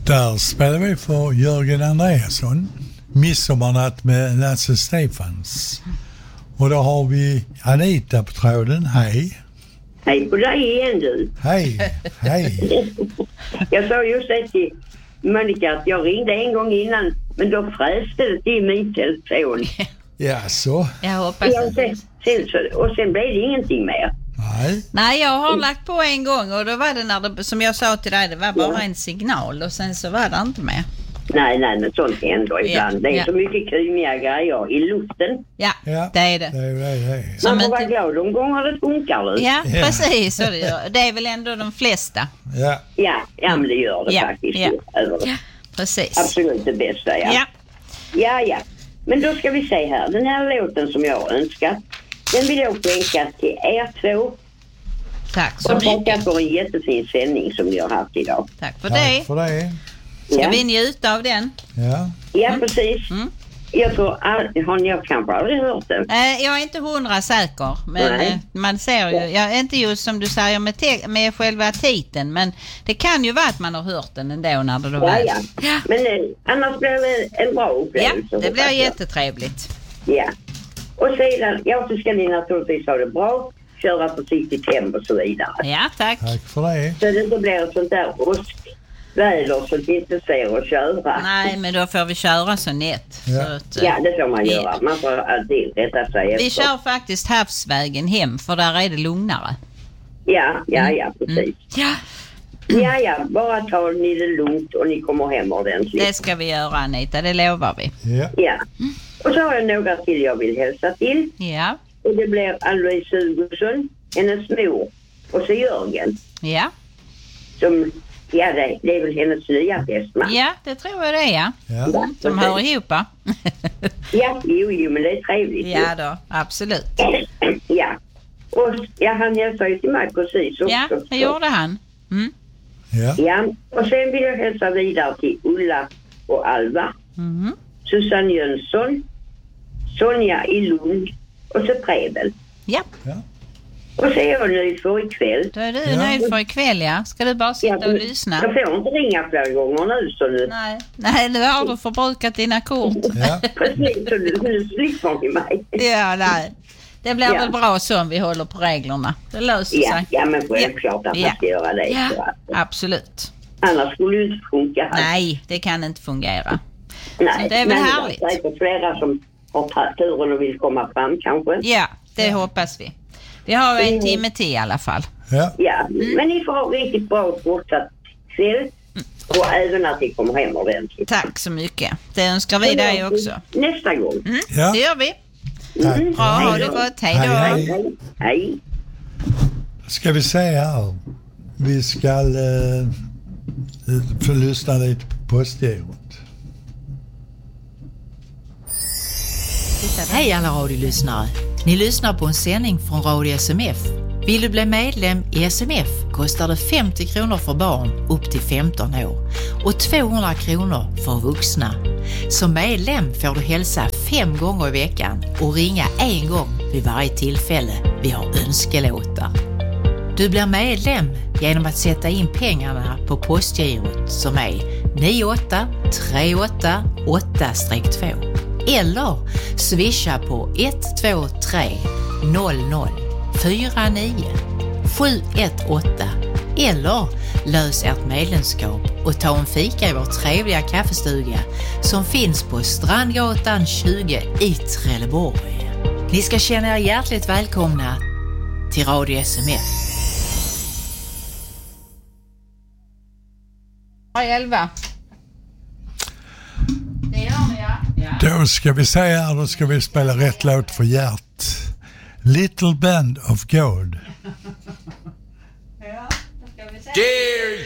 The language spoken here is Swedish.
Där spelar vi för Jörgen Andreasson. Midsommarnatt med Lasse Stefans. Och då har vi Anita på tråden. Hej. Hej på dig igen du. Hej. Jag sa just det till Monica att jag ringde en gång innan, men då fräste det till min telefon. Ja, så. Jag hoppas och sen blev det ingenting mer. Nej, jag har lagt på en gång och då var det när det, som jag sa till dig, det var bara en signal och sen så var det inte mer. Nej, men sånt händer ibland. Det är så mycket klymiga grejer i luften. Ja, det är det. Man får vara glad de gånger det funkar. Ja, precis. Så det är väl ändå de flesta. Ja, men det gör det faktiskt. Ja, precis. Absolut det bästa, Ja. Men då ska vi se här. Den här låten som jag har önskat, den vill jag skänka till er två. Tack så mycket. Och tacka för en jättefin sändning som vi har haft idag. Tack för det. Ska vi njuta av den? Ja, precis. Jag tror, jag kanske aldrig hört den. Jag är inte 100 säker, men man ser ju, jag är inte just som du säger med själva titeln, men det kan ju vara att man har hört den ändå när det då var. Ja. Men annars blir det en bra upplevelse. Ja, det blir jättetrevligt. Ja. Och sedan, så ska ni naturligtvis ha det bra, köra försiktigt hem och så vidare. Ja, tack. Tack för det. Så det inte blir ett sånt där åskväder som vi inte ser att köra. Nej, men då får vi köra så nätt. Ja, så att, det får man göra. Man får alltid rätta sig efter. Vi kör faktiskt havsvägen hem, för där är det lugnare. Ja, precis. Ja, bara ta ni det lugnt och ni kommer hem ordentligt. Det ska vi göra, Anita, det lovar vi. Ja. Och så har jag några till jag vill hälsa till. Ja. Och det blir Ann-Louise Hugosson, hennes mor, och så Jörgen. Ja. Som, det är väl hennes nya fästman. Ja, det tror jag det är, Som hör ihop. Jo, men det är trevligt. Ja då, absolut. Ja. Och han hälsar ju till mig precis också. Ja, det gjorde han. Ja, och sen vill jag hälsa vidare till Ulla och Alva. Susanne Jönsson, Sonja i Lund och så Prebel. Ja. Och så är jag nöjd för ikväll. Då är du nöjd för ikväll, ja. Ska du bara sitta och lyssna? Jag får inte ringa flera gånger nu så nu. Nej, nu har du förbrukat dina kort. Precis, så nu slipper ni mig. Nej. Det blir väl bra så om vi håller på reglerna. Det löser sig. Ja, men självklart att man ska göra det. Ja, absolut. Annars skulle det inte funka. Nej, det kan inte fungera. Nej, så det är väl härligt. Det är säkert flera som har turen och vill komma fram kanske. Ja, det hoppas vi. Vi har en timme till i alla fall. Ja, men ni får ha riktigt bra fortsatt kväll. Och även att ni kommer hem ordentligt. Tack så mycket. Det önskar vi dig också. Nästa gång. Det gör vi. Bra, ha det gott. Hej då. Hej. Ska vi säga här. Vi ska få lyssna lite på postgirot. Hej alla radiolyssnare. Ni lyssnar på en sändning från Radio SMF. Vill du bli medlem i SMF kostar det 50 kronor för barn upp till 15 år och 200 kronor för vuxna. Som medlem får du hälsa 5 gånger i veckan och ringa 1 gång vid varje tillfälle vi har önskelåtar. Du blir medlem genom att sätta in pengarna på postgirot som är 98388-2 eller swisha på 123 00 49 718 eller lös ert medlemskap och ta en fika i vår trevliga kaffestuga som finns på Strandgatan 20 i Trelleborg. Ni ska känna er hjärtligt välkomna till Radio SMF. 11. Det gör ni, Då ska vi säga, då ska vi spela rätt låt för Gert. Little Band of Gold. Dear